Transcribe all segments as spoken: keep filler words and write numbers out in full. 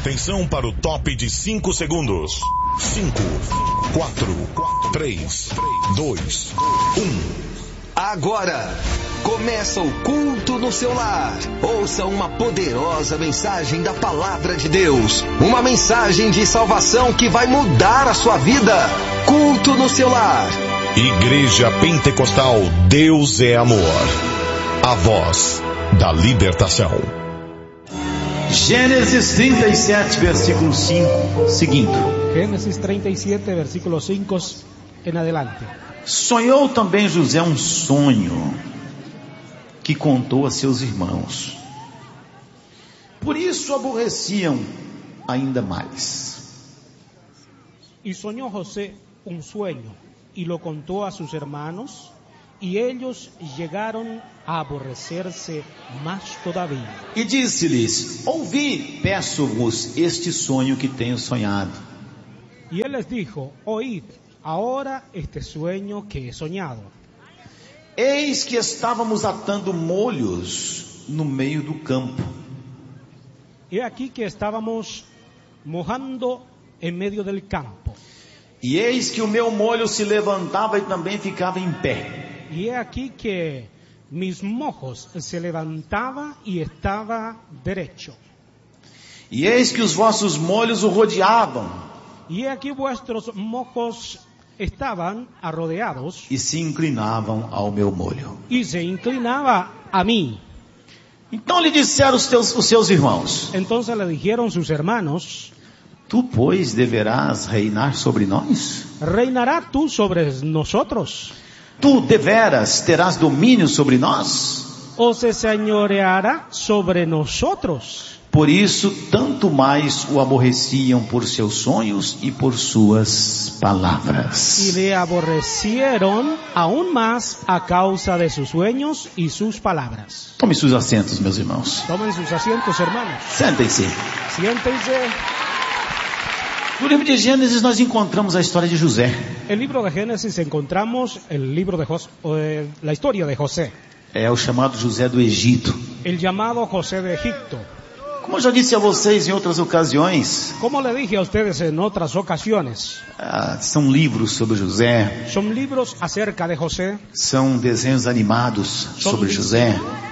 Atenção para o top de cinco segundos. cinco, quatro, três, dois, um. Agora, começa o culto no seu lar. Ouça uma poderosa mensagem da Palavra de Deus. Uma mensagem de salvação que vai mudar a sua vida. Culto no seu lar. Igreja Pentecostal Deus é Amor. A voz da libertação. Gênesis trinta e sete, versículo cinco, seguindo. Gênesis treinta y siete, versículos cinco en adelante. Sonhou também José um sonho que contou a seus irmãos. Por isso aborreciam ainda mais. Y soñó José un sueño y lo contó a sus hermanos, y ellos llegaron a aborrecerse más todavía. E disse-lhes: ouvi, peço-vos, este sonho que tenho sonhado. Y él les dijo: oíd ahora este sueño que he soñado. Eis que estávamos atando molhos no meio do campo. He aquí que estábamos mojando en medio del campo. E eis que o meu molho se levantava e também ficava em pé. Y he aquí que mis mojos se levantaba y estaba derecho. E eis que os vossos molhos o rodeavam. Y he aquí vuestros mojos estaban arrodeados. E se inclinavam ao meu molho. Y se inclinaba a mí. Então lhe disseram os, teus, os seus irmãos: Entonces le dijeron sus hermanos: tu, pois, deverás reinar sobre nós? ¿Reinará tú sobre nosotros? Tu deveras terás domínio sobre nós? ¿O se señoreará sobre nosotros? Por isso, tanto mais o aborreciam por seus sonhos e por suas palavras. Y le aborrecieron aún más a causa de sus sueños y sus palabras. Tome seus assentos, meus irmãos. Tomen sus asientos, hermanos. Sentem-se. Siéntense. No livro de Gênesis nós encontramos a história de José. El libro de Génesis encontramos el libro de Jos- eh, la historia de José. É o chamado José do Egito. El llamado José de Egipto. Como eu já disse a vocês em outras ocasiões, Como le dije a ustedes en otras ocasiones, ah, são livros sobre José, son libros acerca de José, são desenhos animados sobre José,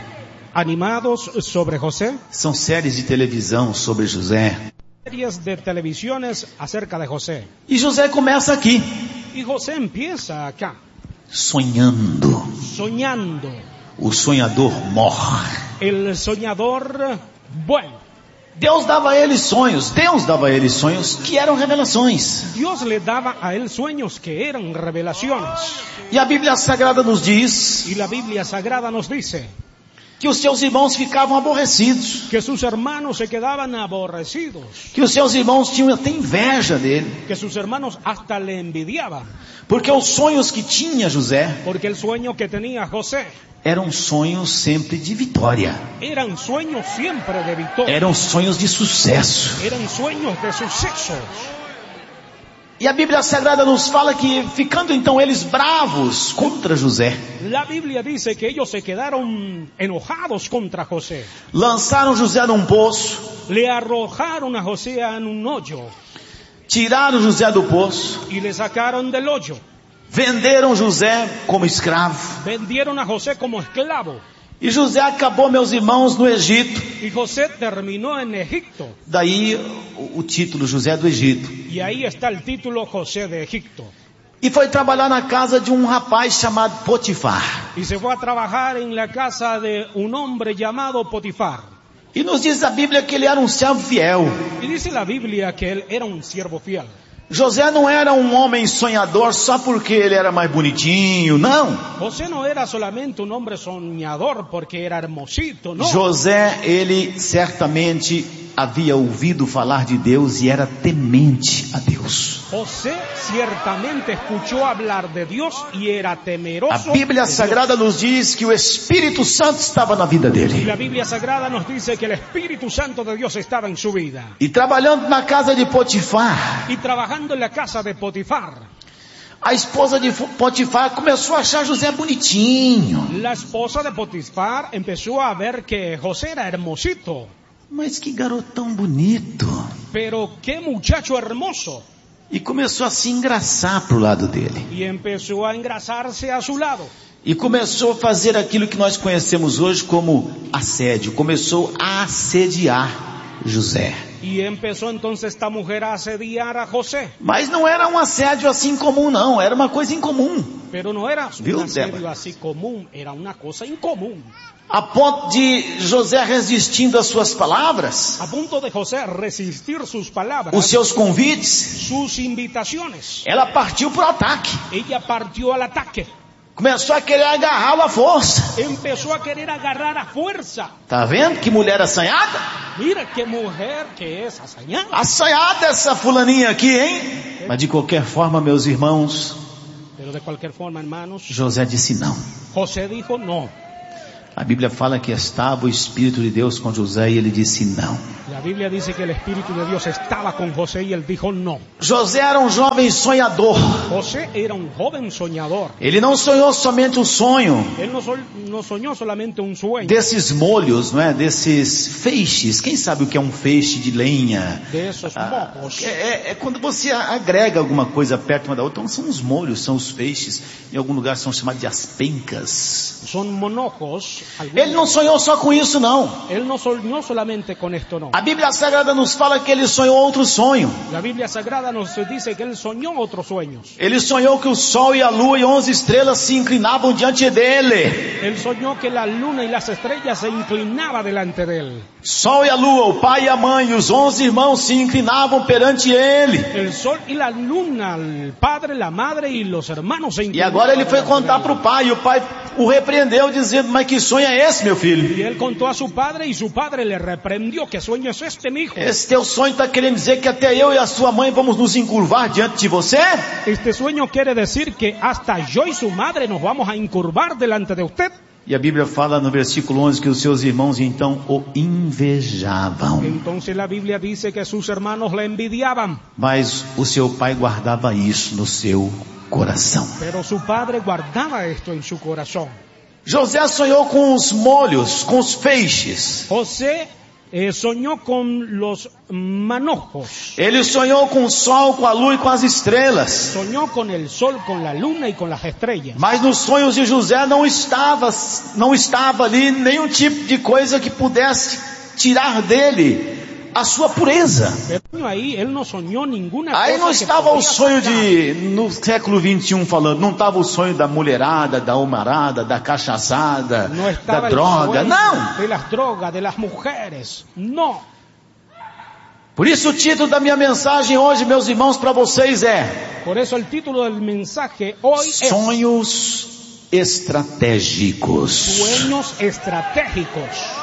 animados sobre José, são séries de televisão sobre José. series de televisiones acerca de José. E José começa aqui, Y José empieza acá, sonhando. soñando. O sonhador morre. El soñador, bueno, Deus dava a ele sonhos, Deus dava a ele sonhos que eram revelações. Dios le daba a él sueños que eran revelaciones. E a Bíblia Sagrada nos diz Y la Biblia Sagrada nos dice que os seus irmãos ficavam aborrecidos, que sus hermanos se quedaban aborrecidos, que os seus irmãos tinham até inveja dele, que sus hermanos hasta le envidiaban, porque os sonhos que tinha José porque el sueño que tenía José eram sonhos sempre de vitória, eran sueños siempre de victoria, eram sonhos de sucesso. eran sueños de sucesos. E a Bíblia Sagrada nos fala que, ficando então eles bravos contra José, La Biblia dice que ellos se quedaron enojados contra José. lançaram José num poço, Le arrojaron a José en un hoyo tiraram José do poço, y le sacaron del hoyo. venderam José como escravo. Vendieron a José como esclavo. E José acabou, meus irmãos, no Egito. Y José terminó en Egipto. Daí o, o título José do Egito. Y ahí está el título José de Egipto. E foi trabalhar na casa de um rapaz chamado Potifar. Y se fue a trabajar en la casa de un hombre llamado Potifar. E nos diz a Bíblia que ele era um servo fiel. Y dice la Biblia que él era un siervo fiel. José não era um homem sonhador só porque ele era mais bonitinho, não. José no era solamente un hombre soñador porque era hermosito, no. José, ele certamente havia ouvido falar de Deus e era temente a Deus. José ciertamente escuchó hablar de Dios y era temeroso. A Bíblia Sagrada nos diz que o Espírito Santo estava na vida Y dele. la Biblia Sagrada nos dice que el Espíritu Santo de Dios estaba en su vida. E trabalhando na casa de Potifar, Y trabajando en la casa de Potifar, a esposa de Potifar começou a achar José bonitinho. la esposa de Potifar empezó a ver que José era hermosito. Mas que garotão bonito. pero qué muchacho hermoso. E começou a se engraçar pro lado dele. Y empezó a engrasarse a su lado. E começou a fazer aquilo que nós conhecemos hoje como assédio. Começou a assediar José. Y empezó entonces esta mujer a asediar a José. Mas não era um assédio assim comum, não. Era uma coisa incomum. Pero no era Viu, un asedio Débora? así común, era una cosa incomún. A ponto de José resistindo às suas palavras, A punto de José resistir sus palabras, os seus convites, sus invitaciones, ela partiu para o ataque. ella partió al ataque. Começou a querer agarrá-lo à força. Empezó a querer agarrar a fuerza. Tá vendo que mulher assanhada? Mira qué mujer que es hazañada. Assanhada essa fulaninha aqui, hein? Mas de qualquer forma, meus irmãos, Pero de cualquier forma, hermanos, José disse não. José dijo no. A Bíblia fala que estava o Espírito de Deus com José e ele disse não. La Biblia dice que el Espíritu de Dios estaba con José y él dijo no. José era um jovem sonhador. José era un joven soñador. Ele não sonhou somente o sonho Él no, sol- no soñó solamente un sueño desses molhos, não é? Desses feixes. Quem sabe o que é um feixe de lenha? de esos Ah, mocos. é, é- é quando você agrega alguma coisa perto uma da outra. Então são os molhos, são os feixes. Em algum lugar são chamados de as pencas. Son monojos. algunos. Ele não sonhou só com isso, não. Él no soñó solamente con esto, no. A Bíblia Sagrada nos fala que ele sonhou outro sonho. La Biblia Sagrada nos dice que él soñó otros sueños. Ele sonhou que o sol e a lua e onze estrelas se inclinavam diante dele. Él soñó que la luna y las estrellas se inclinaban delante de él. Sol e a lua, o pai e a mãe e os onze irmãos se inclinavam perante ele. El sol y la luna, el padre, la madre y los hermanos se E inclinaban. agora ele foi delante de contar él. para o pai, e o pai o repreendeu dizendo: mas que sonho é esse, meu filho? Y él contó a su padre y su padre le reprendió. ¿Qué sueño es este, mi hijo? Esse teu sonho está querendo dizer que até eu e a sua mãe vamos nos encurvar diante de você? Este sueño quiere decir que hasta yo y su madre nos vamos a incurvar delante de usted. E a Bíblia fala no versículo onze que os seus irmãos então o invejavam. Entonces la Biblia dice que sus hermanos le envidiaban, Mas o seu pai guardava isso no seu coração. pero su padre guardaba esto en su corazón. José sonhou com os molhos, com os feixes. José eh, soñó con los manojos, Ele sonhou com o sol, com a lua e com as estrelas. soñó con el sol, con la luna y con las estrellas. Mas nos sonhos de José não estava, não estava ali nenhum tipo de coisa que pudesse tirar dele a sua pureza. Pero ahí él no soñó ninguna Aí cosa não que estava o podía sonho sacar. de, no século vinte e um falando, não estava o sonho da mulherada, da homarada, da cachaçada, No da estaba el droga, sueño não. de las drogas, de las mujeres, no. Por isso o título da minha mensagem hoje, meus irmãos, para vocês é Por eso el título del mensaje hoy es Sonhos Estratégicos. Sueños Estratégicos.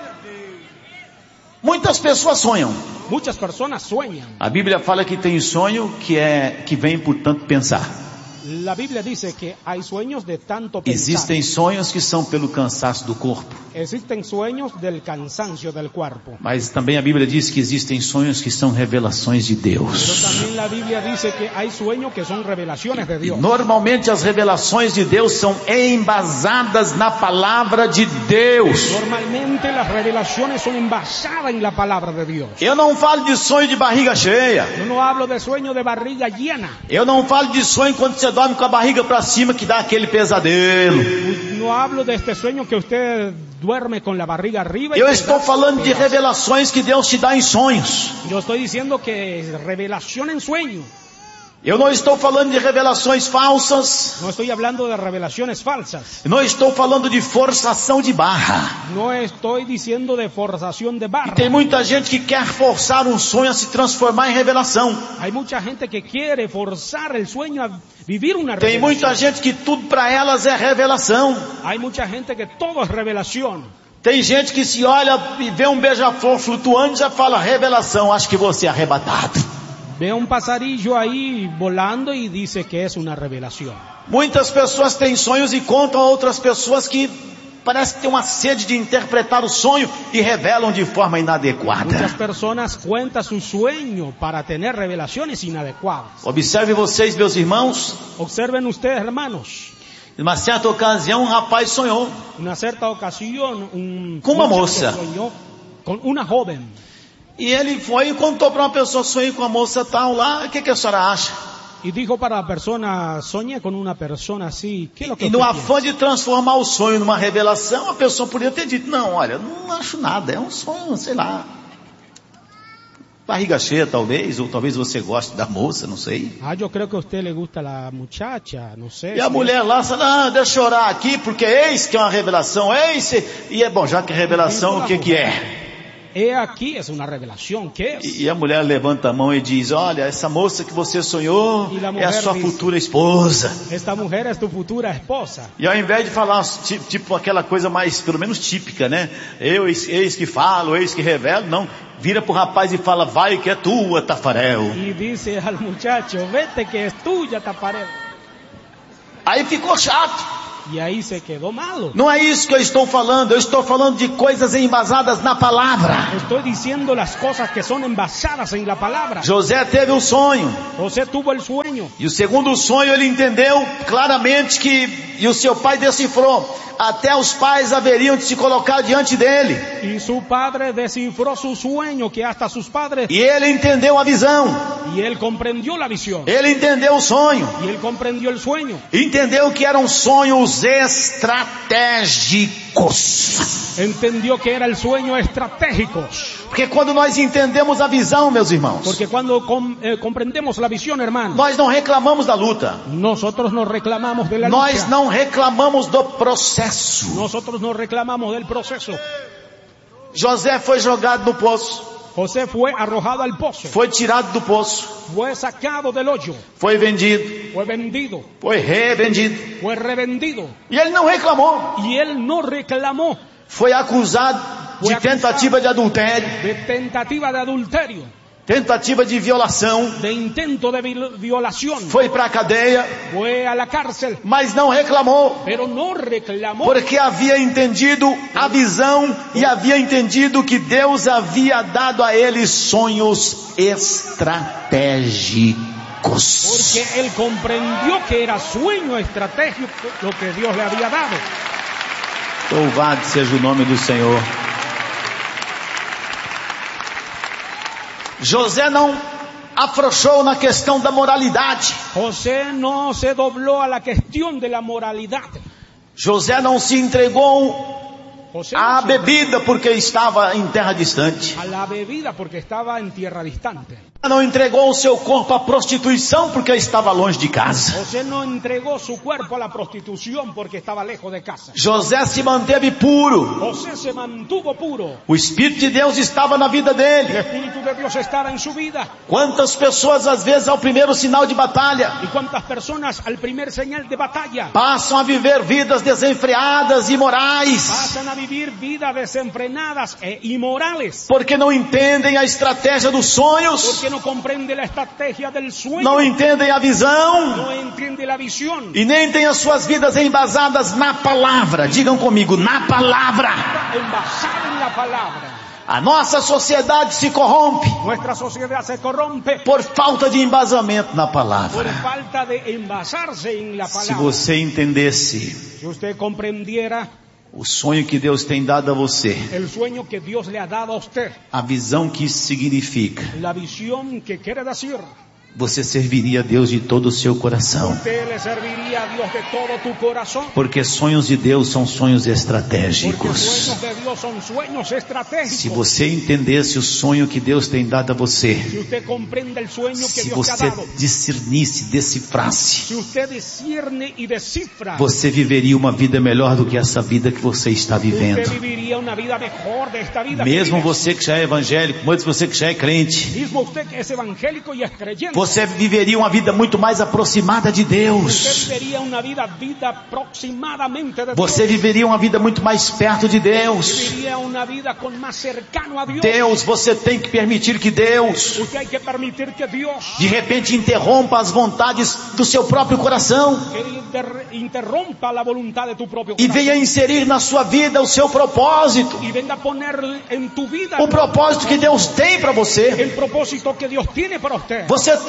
Muitas pessoas sonham. Muchas personas sueñan. A Bíblia fala que tem sonho que é que vem por tanto pensar. La Biblia dice que hay sueños de tanto pensar. Existem sonhos que são pelo cansaço do corpo. Existen sueños del cansancio del cuerpo. Mas também a Bíblia diz que existem sonhos que são revelações de Pero Deus. también la Biblia dice que hay sueños que son revelaciones de Dios. Normalmente as revelações de Deus são embasadas na palavra de Deus. Normalmente las revelaciones son basadas en la palabra de Dios. Eu não falo de sonho de barriga cheia. Yo no hablo de sueño de barriga llena. Eu não falo de sonho quando você dorme com a barriga para cima que dá aquele pesadelo. No hablo de este sueño que usted duerme con la barriga arriba. y Eu que estou da- falando de revelações que Deus te dá em sonhos. Yo estoy diciendo que es revelación en sueño. Eu não estou falando de revelações falsas. No estoy hablando de revelaciones falsas. Não estou falando de forçação de barra. No estoy diciendo de forzación de barra. Tem muita gente que quer forçar um sonho a se transformar em revelação. Hay mucha gente que quiere forzar el sueño a vivir una Tem revelación. muita gente que tudo para elas é revelação. Hay mucha gente que todo es revelación. Tem gente que se olha e vê um beija-flor flutuando e já fala revelação, acho que você é arrebatado. Ve un pasarillo ahí volando y dice que es una revelación. Muitas pessoas têm sonhos e contam a outras pessoas que parece que têm uma sede de interpretar o sonho e revelam de forma Muchas inadequada. personas cuentan su sueño para tener revelaciones inadecuadas. Observe vocês, meus irmãos, Observen ustedes, hermanos. em uma certa ocasião um rapaz sonhou En una cierta ocasión, un Com uma muchacho moça. soñó con una joven. E ele foi e contou para uma pessoa, sonhei com a moça tal lá, o que, que a senhora acha? Y dijo para la persona, soñé con una persona así, ¿qué es lo que E usted no piensa? afã de transformar o sonho numa revelação, a pessoa poderia ter dito, não, olha, não acho nada, é um sonho, sei lá. Barriga cheia talvez, ou talvez você goste da moça, não sei. Ah, yo creo que a usted le gusta la muchacha, no sé. E a si- mulher lá fala, ah, deixa eu orar aqui, porque eis que é uma revelação, eis, e é bom, já que é revelação, o que que é? He aquí, es una revelación, ¿qué es? E a mulher levanta a mão e diz, olha, essa moça que você sonhou E a é a mulher sua diz, futura esposa. Esta mujer es tu futura esposa. E ao invés de falar tipo, tipo aquela coisa mais, pelo menos típica, né? Eu, eis, eis que falo, eis que revelo, não. Vira pro rapaz e fala, vai que é tua, Tafarel. Y dice al muchacho, vete que es tuya, Tafarel. Aí ficou chato. Y ahí se quedó malo. Não é isso que eu estou falando, eu estou falando de coisas embasadas na palavra. Estoy diciendo las cosas que son envasadas en la palabra. José teve um sonho. José tuvo el sueño. E o segundo sonho ele entendeu claramente que, e o seu pai decifrou, até os pais haveriam de se colocar diante dele. Y su padre descifró su sueño, que hasta sus padres... E ele entendeu a visão. Y él comprendió la visión. Ele entendeu o sonho. Y él comprendió el sueño. Entendeu que eram sonhos estratégicos. Entendió que era el sueño estratégico. Porque quando nós entendemos a visão, meus irmãos, Porque cuando com- eh, comprendemos la visión, hermano, nós não reclamamos da luta. nosotros nos reclamamos de la lucha. Nós não reclamamos do processo. Nosotros nos reclamamos del proceso. José foi jogado no poço. José fue arrojado al pozo. Foi tirado do poço. Fue sacado del hoyo. Foi vendido. Fue vendido. Foi revendido. Fue revendido. E ele não reclamou. Y él no reclamó Foi acusado de tentativa de adultério, de tentativa de adulterio, tentativa de violação. de intento de vi- violación. Foi para a cadeia, Fue a la cárcel, mas não reclamou. pero no reclamó Porque havia entendido a visão e havia entendido que Deus havia dado a ele sonhos estratégicos. porque él comprendió que era sueño estratégico lo que Dios le había dado. Louvado seja o nome do Senhor. José não afrouxou na questão da moralidade. José no se dobló a la cuestión de la moralidad. José não se entregou José à no se bebida porque estava em terra distante. a la bebida porque estaba en tierra distante. Não entregou o seu corpo à prostituição porque estava longe de casa. José no entregó su cuerpo a la prostitución porque estaba lejos de casa. José se manteve puro. José se mantuvo puro. O Espírito de Deus estava na vida El dele. Espíritu de Dios estaba en su vida. Quantas pessoas às vezes ao primeiro sinal de batalha ¿Y cuántas personas al primer señal de batalla passam a viver vidas desenfreadas e imorais pasan a vivir vidas desenfrenadas e inmorales? porque não entendem a estratégia dos sonhos, Porque no comprende la estrategia del sueño, não entendem a visão no entiende la visión, e nem têm as suas vidas embasadas na palavra. Digam comigo, na palavra. envasada en la palabra. A nossa sociedade se corrompe Nuestra sociedad se corrompe por falta de embasamento na por palavra. falta de envasarse en la Se palabra. você entendesse Si usted comprendiera o sonho que Deus tem dado a você, el sueño que Dios le ha dado a usted, a visão que isso significa, la visión que quiere decir, você serviria a Deus de todo o seu coração. usted le serviría a Dios de todo tu corazón. Porque sonhos de Deus são sonhos Porque estratégicos. sueños de Dios son sueños estratégicos. Se você entendesse o sonho que Deus tem dado a você, Si usted comprende el sueño que se Dios te ha você dado, discernisse, decifrasse, si usted discierne y descifra, você viveria uma vida melhor do que essa vida que você está usted vivendo. viviría una vida mejor de esta vida. Mesmo que vive. você que já é evangélico, mesmo você que já é crente, Mismo usted que es evangélico y es creyente, você viveria uma vida muito mais aproximada de usted Deus. viviría una vida, vida aproximadamente de Você Dios. viveria uma vida muito mais perto de Deus. Viviría una vida con más cercano a Dios. Deus, você tem que permitir que Deus, Usted hay que permitir que Dios de repente, interrompa as vontades do seu próprio coração que inter- interrompa la voluntad de tu propio e corazón venha inserir na sua vida o seu propósito, y venga a poner en tu vida o propósito que Deus tem para você. el propósito que Dios tiene para usted. Você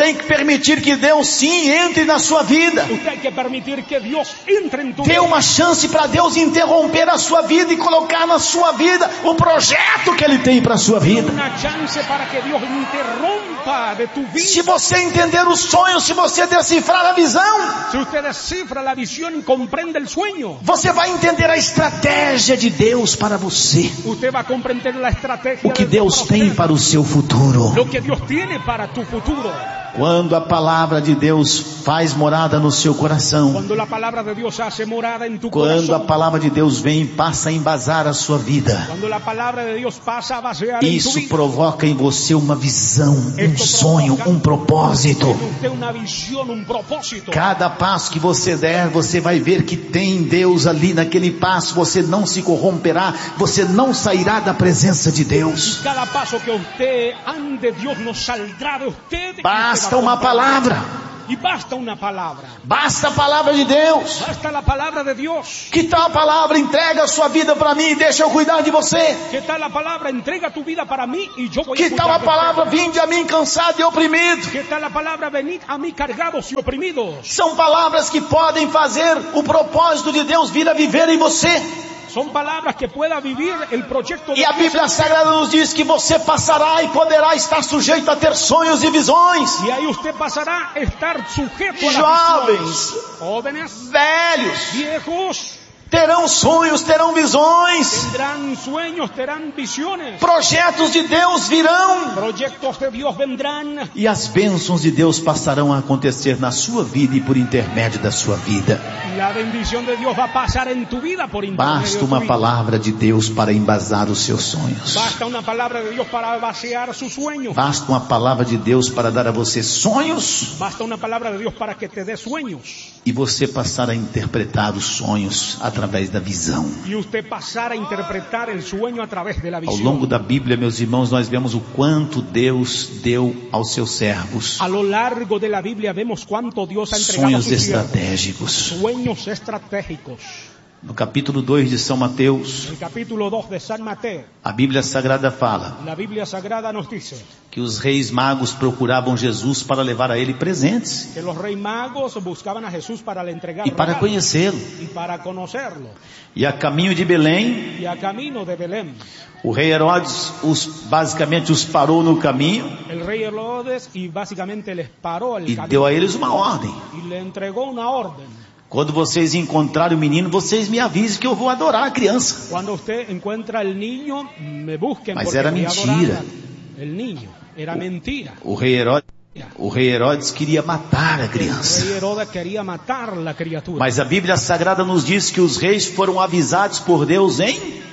tem que permitir que Deus sim entre na sua vida. Usted hay que permitir que Dios entre en tu Dê vida. uma chance para Deus interromper a sua vida e colocar na sua vida o projeto que Ele tem para a sua vida. Una chance para que Dios interrumpa de tu vida. Se você entender os sonhos, se você decifrar a visão, Si usted descifra la visión y comprende el sueño, você vai entender a estratégia de Deus para você. usted va a comprender la estrategia O que de Dios Deus para tem usted. para o seu futuro. Lo que Dios tiene para tu futuro. Quando a palavra de Deus faz morada no seu coração, Cuando la palabra de Dios hace morada en tu quando a corazón, palavra de Deus vem e passa a embasar a sua vida, cuando la palabra de Dios pasa a vaciar en tu isso vida, provoca em você uma visão, um sonho, um propósito. tiene usted una visión, un propósito. Cada passo que você der, você vai ver que tem Deus ali naquele passo. Você não se corromperá, você não sairá da presença de Deus. Cada paso que usted ande, Dios no saldrá de usted. y Basta usted va a uma comprender. palavra, Y basta una palabra. basta a palavra de Deus. Basta la palabra de Dios. Que tal a palavra? Entrega a sua vida para mim e deixa eu cuidar de você. ¿Qué tal la palabra? Entrega tu vida para mí y yo voy a Que tal cuidar a de palavra? usted. Vinde a mim cansado e oprimido. ¿Qué tal la palabra? Venid a mí cargados y oprimidos. São palavras que podem fazer o propósito de Deus vir a viver em você. Son palabras que pueda vivir el proyecto de E a Dios. Bíblia Sagrada nos diz que você passará e poderá estar sujeito a ter sonhos e visões. Y ahí usted pasará a estar sujeto a las Jovens, visiones. Jóvenes, velhos, viejos, terão sonhos, terão visões. tendrán sueños, tendrán visiones. Projetos de Deus virão. Proyectos de Dios vendrán. E as bênçãos de Deus passarão a acontecer na sua vida e por intermédio da sua vida. La bendición de Dios va a pasar en tu vida por intermedio Basta de tu uma vida. palavra de Deus para embasar os seus sonhos. Basta una palabra de Dios para vaciar sus sueños. Basta uma palavra de Deus para dar a você sonhos Basta una palabra de Dios para que te dé sueños. e você passar a interpretar os sonhos através da visão. Y usted pasar a interpretar el sueño a través de la Ao visión. longo da Bíblia, meus irmãos, nós vemos o quanto Deus deu aos seus servos. A lo largo de la Biblia vemos cuánto Dios ha entregado a Sonhos sus siervos. estratégicos. Sueños estratégicos. No capítulo dois de São Mateus, El capítulo dos de San Mateo, a Bíblia Sagrada fala la Biblia Sagrada nos dice que os reis magos procuravam Jesus para levar a ele presentes que los reyes magos buscaban a Jesús para le entregar e para regalos conhecê-lo. y para conocerlo. E a caminho de Belém, Y a camino de Belén, o rei Herodes os, basicamente os parou no caminho el rey Herodes y básicamente les paró el e camino deu a eles uma ordem. y le entregó una orden. Quando vocês encontrarem o menino, vocês me avisem que eu vou adorar a criança. Cuando usted encuentra el niño, me busquen Mas porque era voy a mentira. adorar el niño. Era mentira. O rei Herodes, o rei Herodes queria matar a El criança. rey Herodes quería matar la criatura. Mas a Bíblia Sagrada nos diz que os reis foram avisados por Deus em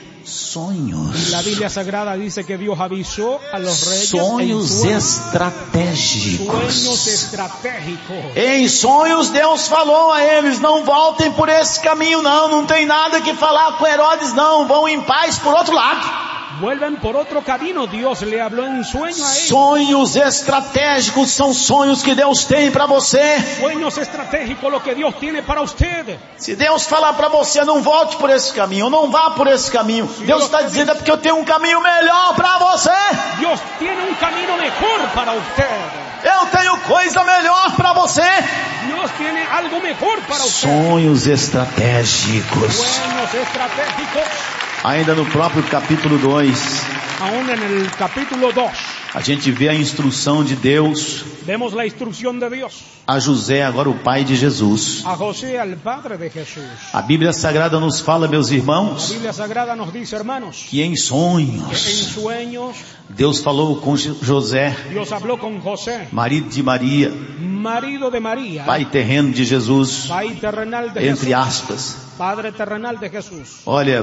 sonhos. La Biblia Sagrada dice que Dios avisó a los reyes Sonhos en sueños, estratégicos. sueños estratégicos. Em sonhos Deus falou a eles: não voltem por esse caminho não, não tem nada que falar com Herodes não, vão em paz por outro lado. Vuelven por otro camino. Dios le habló en sueño a ellos. Sonhos estratégicos são sonhos que Deus tem para você. Sueños estratégicos, lo que Dios tiene para usted. Se Deus falar para você: não volte por esse caminho, não vá por esse caminho, Deus está dizendo: é porque eu tenho um caminho melhor para você. Dios tiene un camino mejor para usted. Eu tenho coisa melhor para você. Dios tiene algo mejor para usted. Sonhos estratégicos. Sueños estratégicos. Ainda no próprio capítulo dois, Aún en el capítulo dos a gente vê a instrução de Deus vemos la instrucción de Dios a José, agora o pai de Jesus. a José, al padre de Jesús. A Bíblia Sagrada nos fala, meus La irmãos, Biblia Sagrada nos dice, hermanos, que em que en sonhos sueños Deus falou com José, Dios habló con José, marido de Maria, marido de María, pai terreno de Jesus, pai terrenal de entre Jesús, aspas. padre terrenal de Jesús. Olha,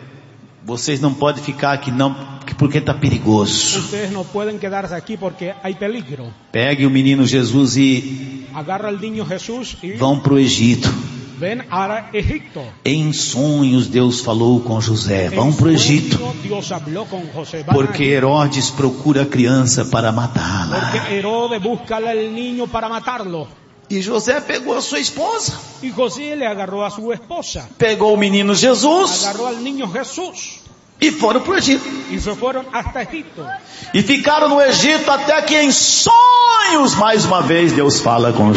vocês não podem ficar aqui não, porque está perigoso. Ustedes no pueden quedarse aquí porque hay peligro. Pegue o menino Jesus e Agarra al niño Jesús y vão para o Egito. ven a Egipto. Em sonhos Deus falou com José: vão En para o Egito, sueño, Dios habló con José. Van porque allí, Herodes procura a criança para matá-la. porque Herodes busca al niño para matarlo. E José pegou a sua esposa, Y José le agarró a su esposa, pegou o menino Jesus agarró al niño Jesús E foram para o Egito. Y se fueron hasta Egipto. E ficaram no Egito até que em sonhos, mais uma vez, Deus fala com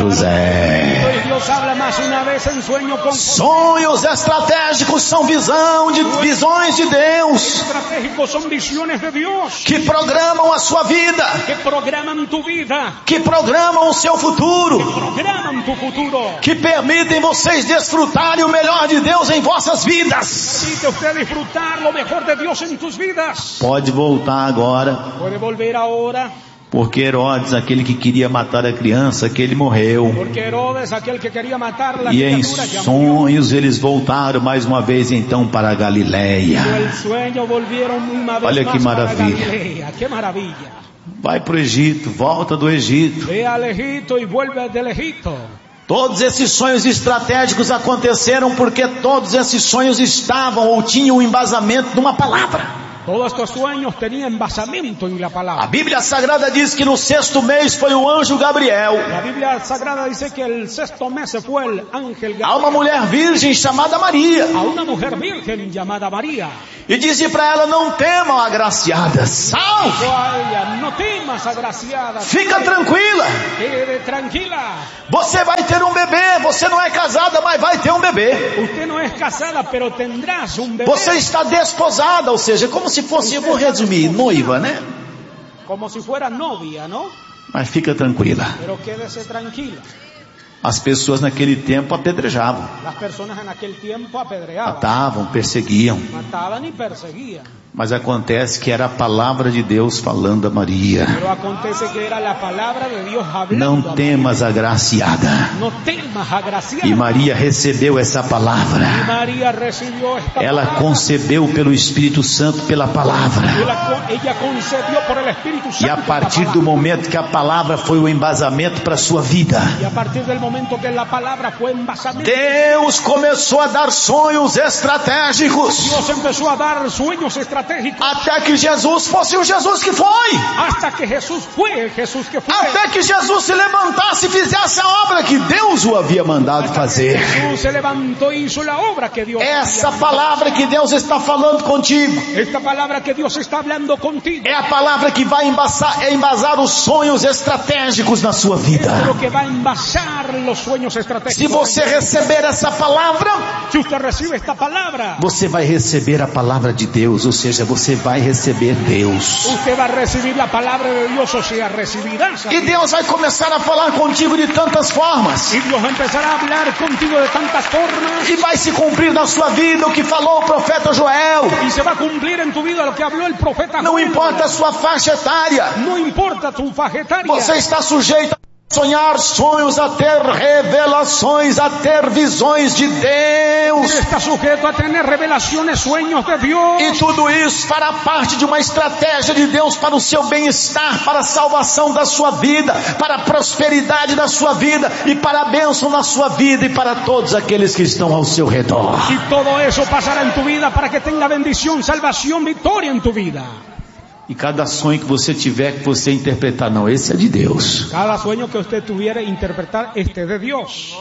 José. Dios habla más una vez en sueño con Sonhos estratégicos são visão de, visões de Deus estratégicos, son visiones de Dios que programam a sua vida, que programan tu vida, que programam o seu futuro, programan tu futuro. que permitem vocês desfrutarem o melhor de Deus em vossas vidas. Permite usted disfrutar lo mejor de Dios en tus vidas. Pode voltar agora, Puede volver ahora, porque Herodes, aquele que queria matar a criança, que ele morreu. porque Herodes, aquel que quería matar la E em criatura, ya murió. sonhos eles voltaram mais uma vez então para a Galileia. El sueño volvieron una vez Olha que más para maravilha. Galilea. Qué maravilla. Vai para o Egito, volta do Egito. Ve al Egipto y vuelve del Egipto. Todos esses sonhos estratégicos aconteceram porque todos esses sonhos estavam ou tinham um embasamento numa palavra. Todos estos sueños tenían basamento en la A palabra. Bíblia Sagrada diz que no sexto mês foi o anjo Gabriel La Biblia Sagrada dice que el sexto mes se fue el ángel a uma Gabriel mulher virgem chamada Maria a una mujer virgen llamada María. e disse para ela: não temam, agraciada, salve, Dijo a ella, no temas, agraciada, fica tranquila, quede tranquila. você vai ter um bebê, você não é casada, mas vai ter um bebê, Usted no es casada, pero tendrás un bebé. você está desposada, ou seja, como se fosse, eu vou resumir, noiva, né? Como si fuera novia, ¿no? Mas fica tranquila. Pero quédese tranquila. As pessoas naquele tempo apedrejavam, Las personas en aquel tiempo apedreaban, matavam, perseguiam. mataban y perseguían. Mas acontece que era a palavra de Deus falando a Maria: Pero acontece que era la palabra de Dios hablando. não a temas, agraciada. María. No temas, agraciada. E Maria recebeu essa Y palavra. María recibió esta Ela palabra. concebeu pelo Espírito Santo pela palavra. Ella, ella concebió por el Espíritu Santo. E a la partir palabra. do momento que a palavra foi o embasamento para a sua vida, Y a partir del momento que la palabra fue envasamento, Deus começou a dar sonhos estratégicos. Dios empezó a dar sueños estratégicos. Até que Jesus fosse o Jesus que foi. Hasta que Jesús fue el Jesús que fue. Até que Jesus se levantasse e fizesse a obra que Deus o havia mandado fazer. Jesús se levantó y hizo la obra que Dios Essa había palavra que Deus está falando contigo Esta palabra que Dios está hablando contigo é a palavra que vai embasar, embasar os sonhos estratégicos na sua vida. es lo que va a envasar los sueños estratégicos. Se você receber essa palavra, Si usted recibe esta palabra, você vai receber a palavra de Deus, ou seja, você vai receber Deus. usted va a recibir la palabra de Dios, o sea, recibirás. E Deus vai começar a falar contigo de tantas formas. Y Dios empezará a hablar contigo de tantas formas. E vai se cumprir na sua vida o que falou o profeta Joel. Y se va a cumplir en tu vida lo que habló el profeta Não Joel. importa a sua faixa etária, No importa tu fajetaria. você está sujeito a sonhar sonhos, a ter revelações, a ter visões de Deus. Está sujeto a tener revelaciones, sueños de Dios. E tudo isso fará parte de uma estratégia de Deus para o seu bem-estar, para a salvação da sua vida, para a prosperidade da sua vida e para a bênção na sua vida e para todos aqueles que estão ao seu redor. Y todo eso pasará en tu vida para que tenga bendición, salvación, victoria en tu vida. E cada sonho que você tiver, que você interpretar, não, esse é de Deus, Cada sueño que usted tuviera interpretar, este de Dios.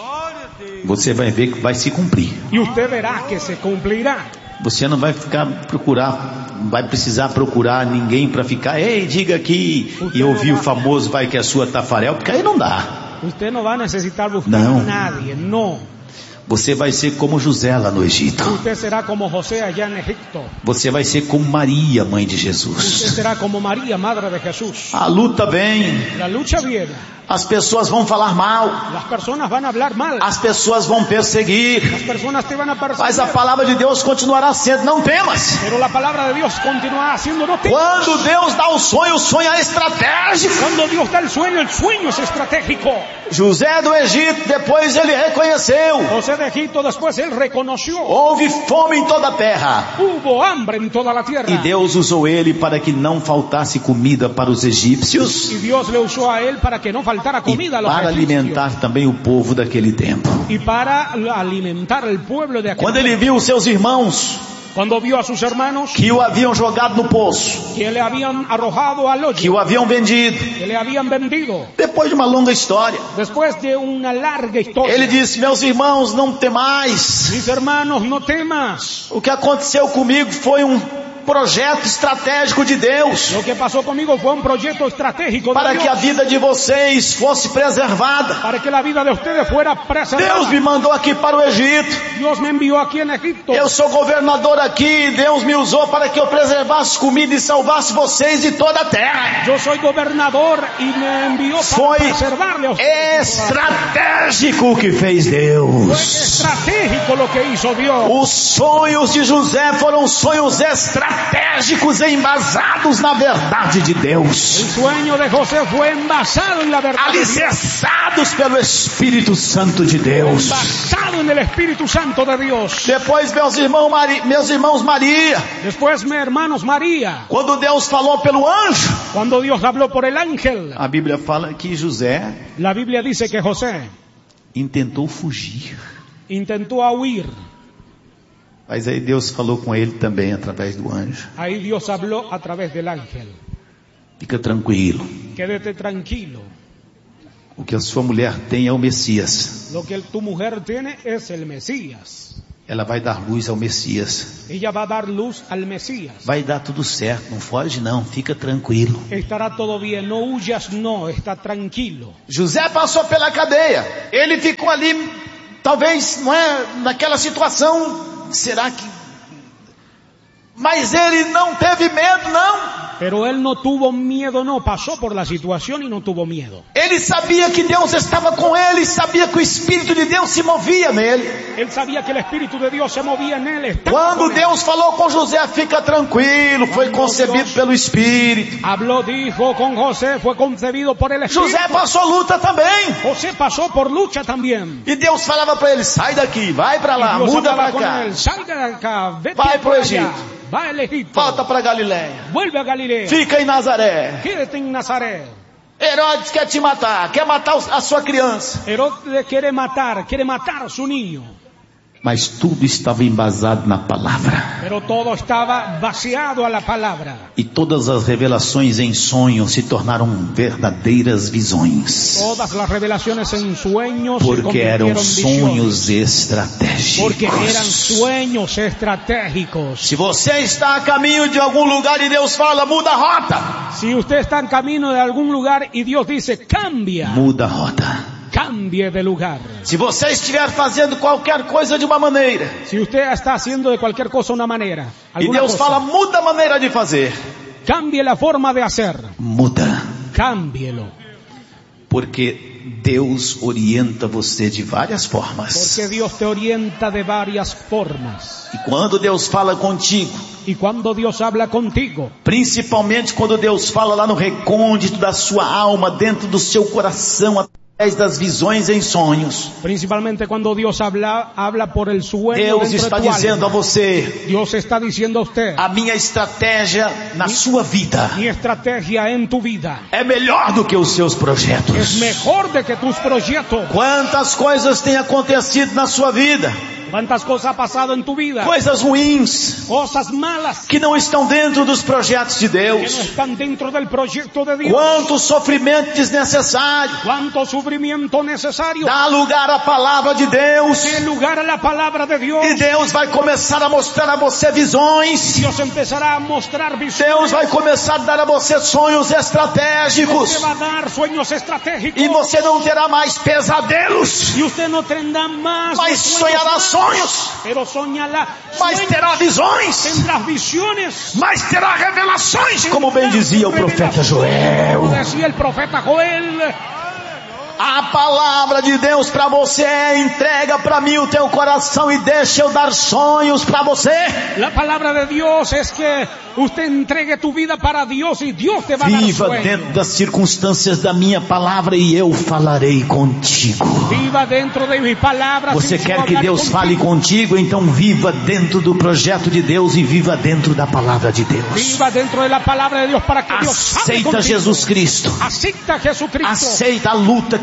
você vai ver que vai se cumprir. Y usted verá que se cumplirá. Você não vai ficar procurar, não vai precisar procurar ninguém para ficar, ei, diga aqui, e ouvir o famoso vai que é a sua Tafarel, porque aí não dá. Usted no va a necesitar buscar No. a nadie, no. Você vai ser como José lá no Egito. Usted será como José allá en Egipto. Você vai ser como Maria, mãe de Usted Jesus. será como María, madre de Jesús. A luta vem, La lucha viene. as pessoas vão falar mal, Las personas van a hablar mal. as pessoas vão perseguir, Las personas te van a mas perseguir. a palavra de Deus continuará sendo, não temas. Pero la palabra de Dios continúa haciendo no te. Quando Deus dá o sonho, o sonho é estratégico. Cuando Dios da el sueño, el sueño es estratégico. José do Egito, depois ele reconheceu, José de Egipto después él reconoció. houve fome em toda a terra. Hubo hambre en toda la tierra. E Deus usou ele para que não faltasse comida para os egípcios Y Dios le usó a él para que no faltara e comida a los para egipcios. alimentar também o povo daquele tempo. Y para alimentar al pueblo de aquel Quando ele viu os seus irmãos Cuando vio a sus hermanos que o haviam jogado no poço, que le habían arrojado al que hoyo, o haviam vendido, que le habían vendido, depois de uma longa história, después de una larga historia, ele disse, meus irmãos, não temais. mis hermanos, no temas. O que aconteceu comigo foi um projeto estratégico de Deus. Lo que pasó conmigo fue un proyecto estratégico de Para Dios. que a vida de vocês fosse preservada. Para que la vida de ustedes fuera preservada. Deus me mandou aqui para o Egito. Dios me envió aquí en Egipto. Eu sou governador aqui. Deus me usou para que eu preservasse comida e salvasse vocês de toda a terra. Yo soy gobernador y me envió para Foi preservarle a ustedes. estratégico o que fez Fue Deus. estratégico lo que hizo Dios. Os sonhos de José foram sonhos estratégicos embasados na verdade de Deus. El sueño de José fue envasado en la verdad de Dios. Alicerçados pelo Espírito Santo de Deus. Basado en el Espíritu Santo de Dios. Depois, meus irmãos, Maria, meus irmãos Maria, Después, mis hermanos, María, quando Deus falou pelo anjo, cuando Dios habló por el ángel, a Bíblia fala que José la Biblia dice que José intentou fugir. intentó huir. Mas aí Deus falou com ele também através do anjo. Ahí Dios habló a través del ángel. Fica tranquilo. Quédate tranquilo. O que a sua mulher tem é o Messias. Lo que tu mujer tiene es el Mesías. Ela vai dar luz ao Messias. Ella va a dar luz al Mesías. Vai dar tudo certo, não foge não, fica tranquilo. Estará todo bien, no huyas, no, está tranquilo. José passou pela cadeia. Ele ficou ali, talvez, não é, naquela situação, será que... Mas ele não teve medo, não. Pero él no tuvo miedo, no, pasó por la situación y no tuvo miedo. Ele sabia que Deus estava com ele, sabia que o Espírito de Deus se movia nele. Él sabía que el Espíritu de Dios se movía en él. estaba Quando con él. Deus falou com José, fica tranquilo, foi concebido pelo Espírito. Habló, dijo con José, fue concebido por el Espíritu. José passou luta também. José pasó por lucha también. E Deus falava para ele, sai daqui, vai para lá, Dios muda hablaba para con cá, él, salga de acá, vete Vai pro para allá, Egito. va al Egipto, volta para Galiléia, vuelve a Galilea, fica em Nazaré. quédate en Nazaret. Herodes quer te matar, quer matar a sua criança. Herodes quiere matar, quiere matar a su niño. Mas tudo estava embasado na palavra. Pero todo estaba vaciado a la palabra. E todas as revelações em sonho se tornaram verdadeiras visões. Todas las revelaciones en sueños se Porque eram convirtieron en visiones. sonhos estratégicos. Porque eran sueños estratégicos. Se você está a caminho de algum lugar e Deus fala, muda a rota. Si usted está en camino de algún lugar y Dios dice, cambia, Muda a rota. cambie de lugar. Se você estiver fazendo qualquer coisa de uma maneira, Si usted está haciendo de cualquier cosa una manera, e alguna Deus cosa, fala, muda a maneira de fazer. cambie la forma de hacer, Muda. cámbielo. Porque Deus orienta você de várias formas. Porque Dios te orienta de varias formas. E quando Deus fala contigo, Y cuando Dios habla contigo, principalmente quando Deus fala lá no recôndito da sua alma, dentro do seu coração, através das visões em sonhos, principalmente cuando Dios habla, habla por el sueño Deus dentro está de tu dizendo a alma. você, Dios está diciendo a usted, a minha estratégia na sua vida mi estrategia en tu vida é melhor do que os seus es projetos. mejor de que tus proyectos. Quantas coisas têm acontecido na sua vida, ¿Cuántas cosas ha pasado en tu vida? coisas ruins, Cosas malas que não estão dentro dos projetos de que no Deus. están dentro del proyecto de Dios. Quanto sofrimento desnecessário. Cuánto sufrimiento necesario. Dá lugar à palavra de Deus. Dé lugar a la palabra de Dios. E Deus vai começar a mostrar a você visões. Dios empezará a mostrar Deus visiones. vai começar a dar a você sonhos Te estratégicos. va a dar sueños estratégicos. E você não terá mais pesadelos, Y usted no tendrá más mas sueños sonhará malos, sonhos, pero soñará mas sueños, terá visões, tendrás visiones. mas terá revelações, como bem dizia o profeta Joel. Como decía el profeta Joel, A palavra de Deus para você é: entrega para mim o teu coração e deixa eu dar sonhos para você. la palabra de Dios es que usted entregue tu vida para Dios y Dios te va a dar Viva sueños. dentro das circunstâncias da minha palavra e eu falarei contigo. Viva dentro de mi palabra. Você sin quer que hablar Deus contigo. fale contigo? Então viva dentro do projeto de Deus e viva dentro da palavra de Deus. Viva dentro de la palabra de Dios para que Dios hable Aceita contigo. Jesus Cristo. Aceita a Jesucristo. Aceita a luta que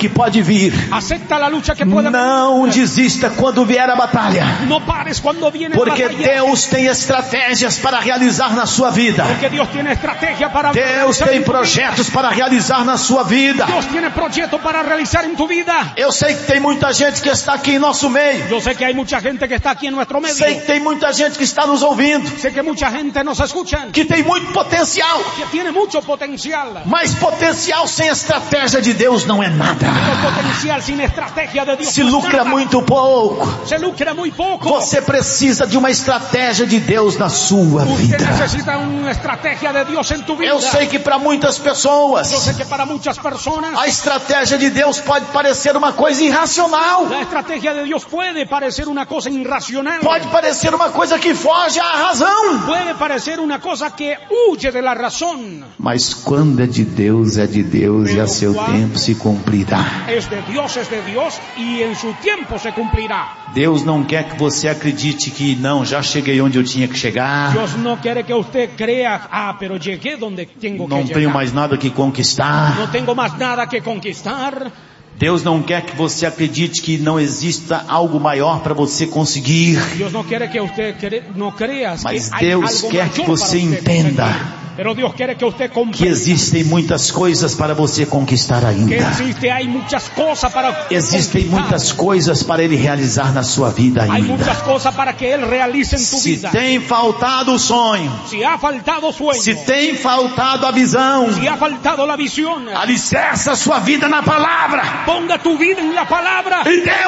que pode vir. Acepta la lucha que puede Não venir. desista quando vier a batalha. No pares cuando viene Porque la batalla. Deus tem estratégias para realizar na sua vida. Porque Dios tiene estrategia para Deus realizar tem en tu vida. projetos para realizar na sua vida. Dios tiene proyectos para realizar en tu vida. Eu sei que tem muita gente que está aqui em nosso meio. Yo sé que hay mucha gente que está aquí en nuestro medio. Sei que tem muita gente que está nos ouvindo, Sé que mucha gente nos escucha. que tem muito potencial. Que tiene mucho potencial. Mas potencial sem estratégia de Deus não é nada. Pero potencial sin estrategia de Dios. Se no es lucra nada. muito pouco. Se lucra muy poco. Você precisa de uma estratégia de Deus na sua Usted vida. necesita una estrategia de Dios en tu vida. Eu sei que para muitas Yo pessoas sé que para muchas personas a estratégia de Deus pode parecer uma coisa irracional. la estrategia de Dios puede parecer una cosa irracional. Pode parecer uma coisa que foge à razão. Puede parecer una cosa que huye de la razón. Mas quando é de Deus, é de Deus e a seu tempo se cumprirá. Es de Dios, es de Dios y en su tiempo se cumplirá. Deus não quer que você acredite que não, já cheguei onde eu tinha que chegar. Dios no quiere que usted crea, ah, pero llegué donde tengo que Não llegar. tenho mais nada que conquistar. No tengo más nada que conquistar. Deus não quer que você acredite que não exista algo maior para você conseguir. Dios no quiere que usted cre no crea Mas que hay Deus algo quer que mayor você para usted entenda conseguir. Pero Dios quiere que usted que comprenda existem muitas coisas para você conquistar que ainda. existe, hay muchas cosas para Existem conquistar. muitas coisas para Ele realizar na sua vida Hay muchas ainda. cosas para que Él realice en tu Se vida. tem faltado o sonho, Si ha faltado sueño, se tem faltado a visão, si ha faltado la visión, alicerça a sua vida na palavra. ponga tu vida en la palabra. E Deus